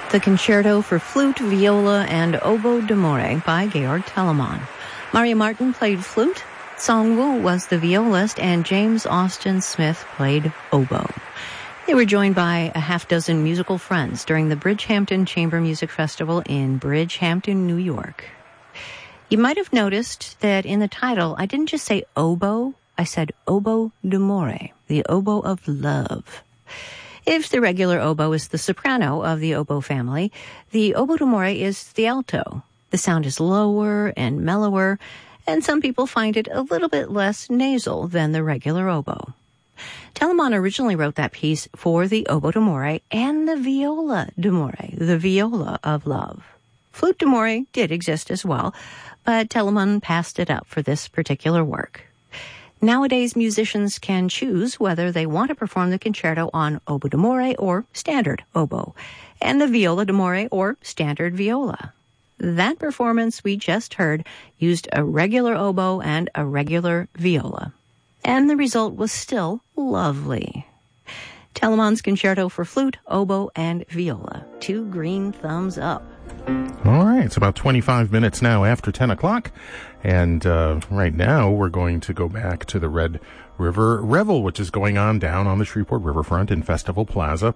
The Concerto for Flute, Viola, and Oboe d'Amore by Georg Telemann. Maria Martin played flute, Song Wu was the violist, and James Austin Smith played oboe. They were joined by a half dozen musical friends during the Bridgehampton Chamber Music Festival in Bridgehampton, New York. You might have noticed that in the title, I didn't just say oboe, I said oboe d'amore, the oboe of love. If the regular oboe is the soprano of the oboe family, the oboe d'amore is the alto. The sound is lower and mellower, and some people find it a little bit less nasal than the regular oboe. Telemann originally wrote that piece for the oboe d'amore and the viola d'amore, the viola of love. Flute d'amore did exist as well, but Telemann passed it up for this particular work. Nowadays, musicians can choose whether they want to perform the concerto on oboe d'amore or standard oboe, and the viola d'amore or standard viola. That performance we just heard used a regular oboe and a regular viola, and the result was still lovely. Telemann's Concerto for Flute, Oboe, and Viola. 2 green thumbs up. All right, it's about 25 minutes now after 10 o'clock, and right now we're going to go back to the Red River Revel, which is going on down on the Shreveport Riverfront in Festival Plaza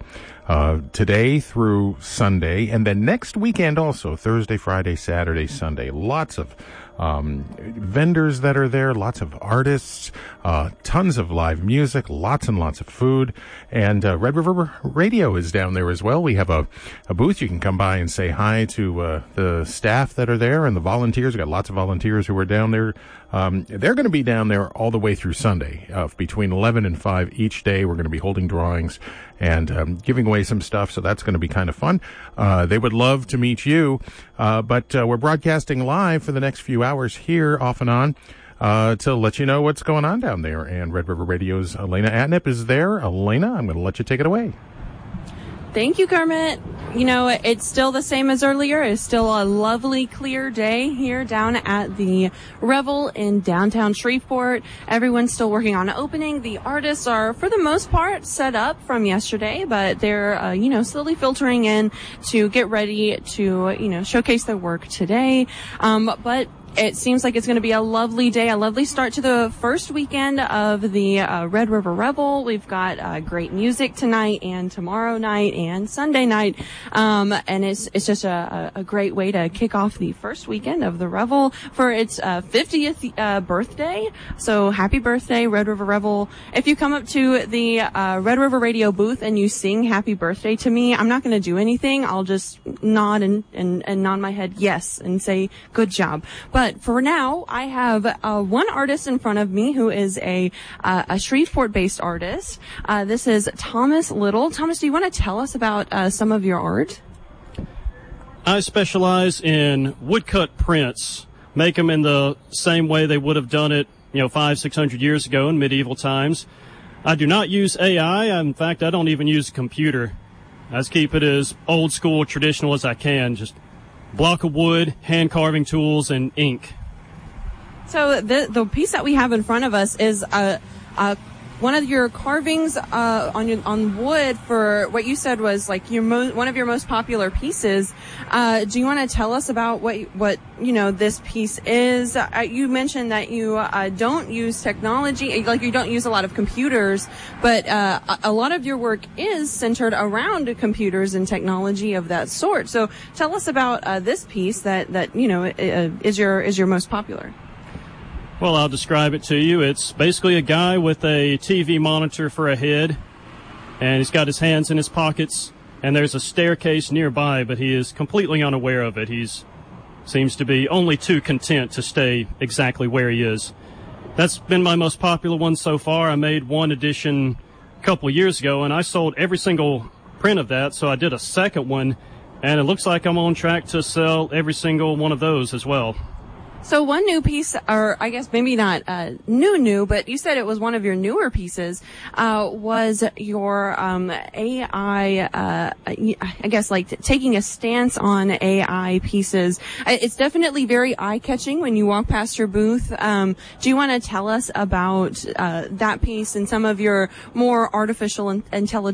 today through Sunday, and then next weekend also, Thursday, Friday, Saturday, Sunday. Lots of vendors that are there, lots of artists, tons of live music, lots and lots of food, and Red River Radio is down there as well. We have a booth. You can come by and say hi to the staff that are there and the volunteers. We've got lots of volunteers who are down there. They're going to be down there all the way through Sunday, between 11 and 5 each day. We're going to be holding drawings and giving away some stuff, so that's going to be kind of fun. They would love to meet you, but we're broadcasting live for the next few hours here off and on to let you know what's going on down there. And Red River Radio's Elena Atnip is there. Elena, I'm going to let you take it away. Thank you, Kermit. You know, it's still the same as earlier. It's still a lovely, clear day here down at the Revel in downtown Shreveport. Everyone's still working on opening. The artists are, for the most part, set up from yesterday, but they're, slowly filtering in to get ready to, showcase their work today. But it seems like it's going to be a lovely day, a lovely start to the first weekend of the Red River Revel. We've got great music tonight and tomorrow night and Sunday night, and it's just a great way to kick off the first weekend of the Revel for its 50th birthday. So happy birthday, Red River Revel. If you come up to the Red River Radio booth and you sing happy birthday to me, I'm not going to do anything. I'll just nod and nod my head yes and say good job. But for now, I have one artist in front of me who is a Shreveport-based artist. This is Thomas Little. Thomas, do you want to tell us about some of your art? I specialize in woodcut prints. Make them in the same way they would have done it, 500-600 years ago in medieval times. I do not use AI. In fact, I don't even use a computer. I just keep it as old school, traditional as I can. Just block of wood, hand carving tools, and ink. So the piece that we have in front of us is one of your carvings on wood for what you said was like one of your most popular pieces. Do you want to tell us about what this piece is? You mentioned that you don't use technology, like you don't use a lot of computers, but a lot of your work is centered around computers and technology of that sort. So tell us about this piece that is your most popular. Well, I'll describe it to you. It's basically a guy with a TV monitor for a head, and he's got his hands in his pockets, and there's a staircase nearby, but he is completely unaware of it. He seems to be only too content to stay exactly where he is. That's been my most popular one so far. I made one edition a couple of years ago, and I sold every single print of that, so I did a second one, and it looks like I'm on track to sell every single one of those as well. So one new piece, or I guess maybe not new, but you said it was one of your newer pieces, was your AI, I guess like taking a stance on AI pieces. It's definitely very eye-catching when you walk past your booth. Do you want to tell us about that piece and some of your more artificial intelligence